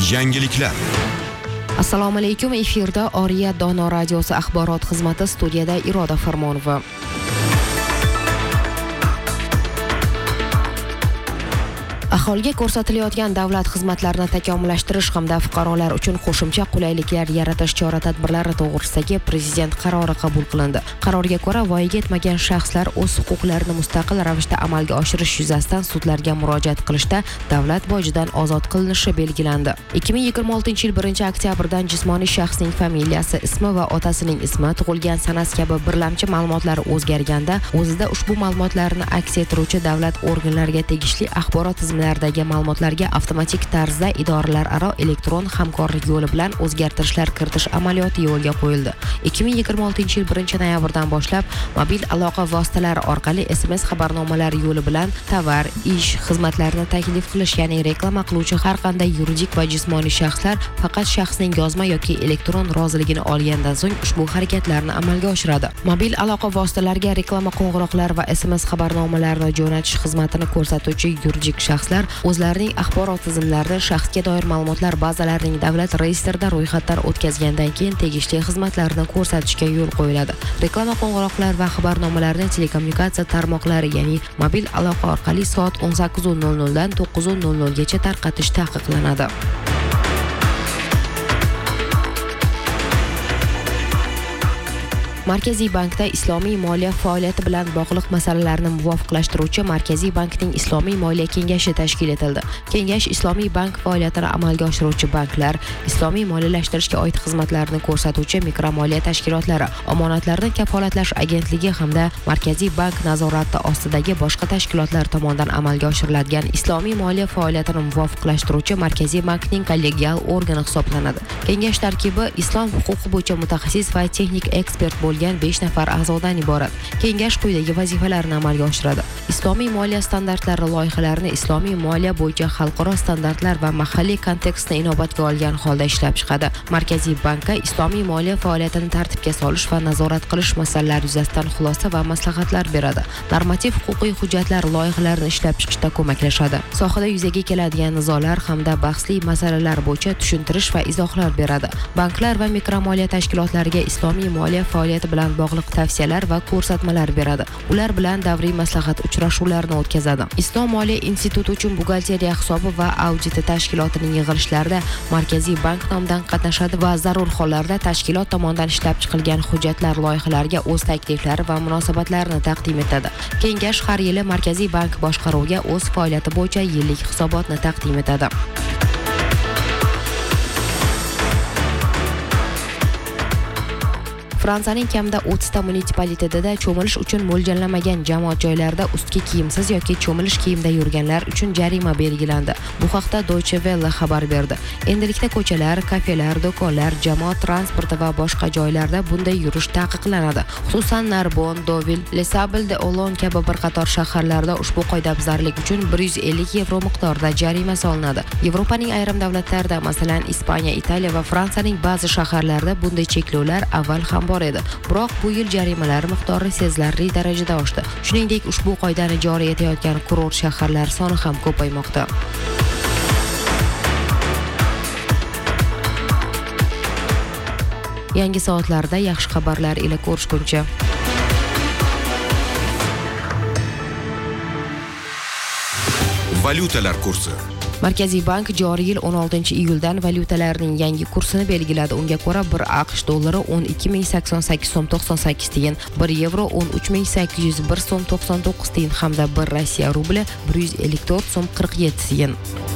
Yangiliklar. Assalomu alaykum, efirda Oriya Dono radiosi axborot xizmati, studiyada Iroda Farmonova. Aholiga ko'rsatilayotgan davlat xizmatlarini takomillashtirish hamda fuqarolar uchun qo'shimcha qulayliklar yaratish chora-tadbirlari to'g'risidagi prezident qarori qabul qilindi. Qarorga ko'ra, voyaga yetmagan shaxslar o'z huquqlarini mustaqil ravishda amalga oshirish yuzasidan sudlarga murojaat qilishda davlat bojidan ozod qilinishi belgilandi. 2026 yil 1-oktyabrdan jismoniy shaxsning familiyasi, ismi va otasining ismi, tug'ilgan sanasi kabi birlamchi ma'lumotlari o'zgarganda, o'zida ushbu ma'lumotlarni aks ettiruvchi davlat organlariga tegishli axborot tizimlaridagi ma'lumotlarga avtomatik tarzda idoralararo elektron hamkorlik yo'li bilan o'zgartirishlar kiritish amaliyoti yo'lga qo'yildi. 2026 yil 1-noyabrdan boshlab mobil aloqa vositalari orqali SMS xabarnomalar yo'li bilan tovar, ish, xizmatlarni taklif qilish, ya'ni reklama qiluvchi har qanday yuridik va jismoniy shaxslar faqat shaxsning yozma yoki elektron roziligini olgandan so'ng ushbu harakatlarni amalga oshiradi. Mobil aloqa vositalariga reklama qo'ng'iroqlar va SMS xabarnomalarini jo'natish xizmatini ko'rsatuvchi yuridik shaxslar o'zlarining axborot tizimlarida shaxsga doir ma'lumotlar bazalarining davlat reyestrida ro'yxatdan o'tkazgandan keyin tegishli xizmatlarni ko'rsatishga yo'l qo'yiladi. Reklama qo'ng'iroqlar va xabarnomalarni telekommunikatsiya tarmoqlari, ya'ni mobil aloqa orqali soat 18:00 dan 9:00 gacha tarqatish taqiqlanadi. Markaziy bankda islomiy moliya faoliyati bilan bog'liq masalalarni muvofiqlashtiruvchi Markaziy bankning islomiy moliya kengashi tashkil etildi. Kengash islomiy bank faoliyatini amalga oshiruvchi banklar, islomiy moliyalashtirishga oid xizmatlarni ko'rsatuvchi mikromoliya tashkilotlari, omonatlarni kafolatlash agentligi hamda Markaziy bank nazorati ostidagi boshqa tashkilotlar tomonidan amalga oshiriladigan islomiy moliya faoliyatini muvofiqlashtiruvchi Markaziy bankning kollegial organi hisoblanadi. Kengash tarkibi islom huquqi bo'yicha mutaxassis va texnik ekspert 5 nafar a'zodan iborat. Kengash quyidagi vazifalarni amalga oshiradi. Islomiy moliya standartlari loyihalarini islomiy moliya bo'yicha xalqaro standartlar va mahalliy kontekstni inobatga olgan holda ishlab chiqadi. Markaziy bankka islomiy moliya faoliyatini tartibga solish va nazorat qilish masalalari yuzasidan xulosa va maslahatlar beradi. Normativ huquqiy hujjatlar loyihalarini ishlab chiqishda ko'maklashadi. Sohada yuzaga keladigan nizolar hamda bahsli masalalar bo'yicha tushuntirish va izohlar beradi. Banklar va mikromoliya tashkilotlariga islomiy moliya faoliyati bilan bog'liq tavsiyalar va ko'rsatmalar beradi. Ular bilan davriy maslahat uchrashuvlarini o'tkazadi. Islom moliya instituti uchun buxgalteriya hisobi va auditi tashkilotining yig'ilishlarida Markaziy bank nomidan qatnashadi va zarur hollarda tashkilot tomonidan ishlab chiqilgan hujjatlar loyihalariga o'z takliflari va munosabatlarini taqdim etadi. Kengash har yili Markaziy bank boshqaruviga o'z faoliyati bo'yicha yillik hisobotni taqdim etadi. Fransiyaning kamida 30 ta munitsipalitetida cho'milish uchun mo'ljallanmagan jamoat joylarida ustki kiyimsiz yoki cho'milish kiyimda yurganlar uchun jarima belgilandi. Bu haqda Deutsche Welle xabar berdi. Endilikda ko'chalar, kafelar, do'konlar, jamoat transporti va boshqa joylarda bunday yurish taqiqlanadi. Xususan Narbonne, Deauville, Les Sables-d'Olonne kabi bir qator shaharlarda ushbu qoidabuzarlik uchun 150 yevro miqdorida jarima solinadi. Yevropaning ayrim davlatlarida, masalan Ispaniya, Italiya va Fransiyaning ba'zi shaharlarida bunday cheklovlar avval ham edi. Biroq bu yil jarimalar miqdori sezilarli darajada oshdi. Shuningdek, ushbu qoidani joriy etayotgan kurort shaharlar soni ham ko'paymoqda. Yangi soatlarda yaxshi xabarlar ila ko'rishguncha. Valyutalar kursi. Markaziy bank joriy yil 16-iyuldan valyutalarning yangi kursini belgiladi. Unga ko'ra 1 AQSh dollari 12.088.98 tiyin, 1 yevro 13.801.99 tiyin hamda 1 Rossiya rubli 154.47 tiyin.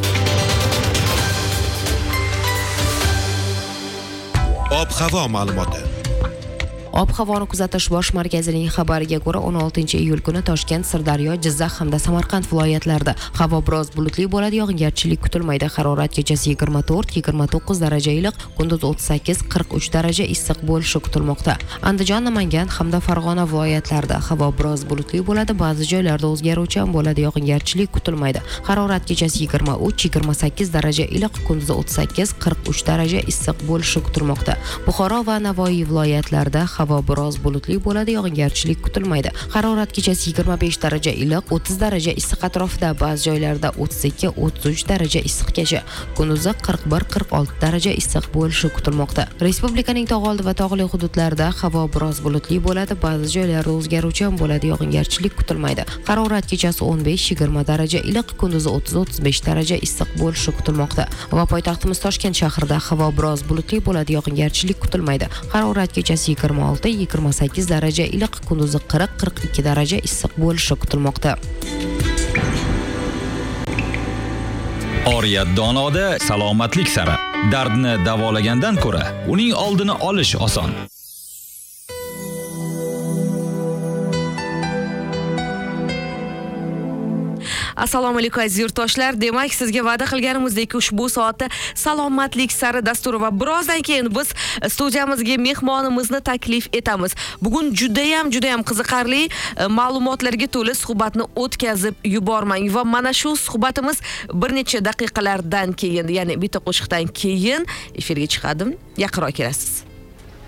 Ob-havo ma'lumoti. Ob-havoni kuzatish bosh markazining xabariga ko'ra 16-iyul kuni Toshkent, Sirdaryo, Jizzax hamda Samarqand viloyatlarida havo biroz bulutli bo'ladi, yog'ingarchilik kutilmaydi. Harorat kechasi 24-29 daraja iliq, kunduz 38-43 daraja issiq bo'lishi kutilmoqda. Andijon, Namangan hamda Farg'ona viloyatlarida havo biroz bulutli bo'ladi, ba'zi joylarda o'zgaruvchan bo'ladi, yog'ingarchilik kutilmaydi. Harorat kechasi 23-28 daraja iliq, kunduz 38-43 daraja issiq bo'lishi kutilmoqda. Buxoro va Navoiy viloyatlarida havo biroz bulutli bo'ladi, yog'ingarchilik kutilmaydi. Harorat kechasi 25 daraja iliq, 30 daraja issiq atrofida, ba'zi joylarda 32-33 daraja issiqgacha, kunduzi 41-46 daraja issiq bo'lishi kutilmoqda. Respublikaning tog' oldi va tog'li hududlarida havo biroz bulutli bo'ladi, ba'zi joylarda o'zgaruvchan bo'ladi, yog'ingarchilik kutilmaydi. Harorat kechasi 15-20 daraja iliq, kunduzi 30-35 daraja issiq bo'lishi kutilmoqda. Va poytaxtimiz Toshkent shahrida havo biroz bulutli bo'ladi, yog'ingarchilik kutilmaydi. Harorat kechasi 26-28 daraja iliq, kunduzi 40-42 daraja issiq bo'lishi kutilmoqda. Oriyat donoda salomatlik sari. Dardni davolagandan ko'ra, uning oldini olish oson. Assalomu alaykum aziz yurtdoshlar. Demak, sizga va'da qilganimizdek ushbu soatda salomatlik sari dasturi va birozdan keyin biz studiyamizga mehmonimizni taklif etamiz. Bugun juda ham qiziqarli ma'lumotlarga to'la suhbatni o'tkazib yubormang va mana shu suhbatimiz bir necha daqiqalardan keyin, ya'ni bitta qo'shiqdan keyin efirga chiqadi. Yaqinroq kelasiz.